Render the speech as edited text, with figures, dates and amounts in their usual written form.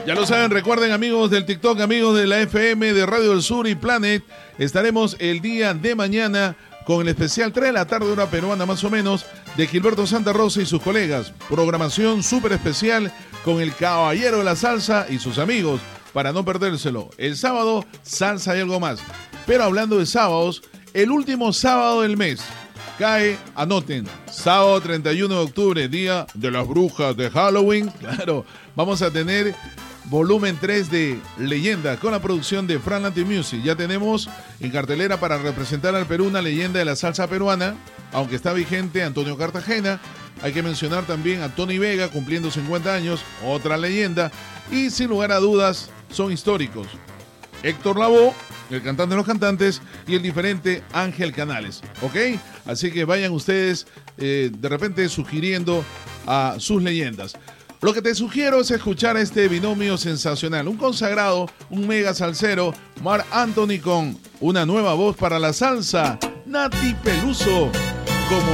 Ya lo saben, recuerden, amigos del TikTok, amigos de la FM, de Radio del Sur y Planet, estaremos el día de mañana con el especial 3 de la tarde, hora peruana más o menos, de Gilberto Santa Rosa y sus colegas. Programación súper especial con el caballero de la salsa y sus amigos, para no perdérselo. El sábado, salsa y algo más. Pero hablando de sábados, el último sábado del mes cae, anoten, sábado 31 de octubre, día de las brujas de Halloween. Claro, vamos a tener volumen 3 de Leyenda con la producción de Fran Lanti Music. Ya tenemos en cartelera para representar al Perú una leyenda de la salsa peruana, aunque está vigente Antonio Cartagena. Hay que mencionar también a Tony Vega cumpliendo 50 años, otra leyenda, y sin lugar a dudas son históricos. Héctor Lavoe, el cantante de los cantantes, y el diferente Ángel Canales, ¿ok? Así que vayan ustedes de repente sugiriendo a sus leyendas. Lo que te sugiero es escuchar este binomio sensacional, un consagrado, un mega salsero, Marc Anthony con una nueva voz para la salsa, Nati Peluso, como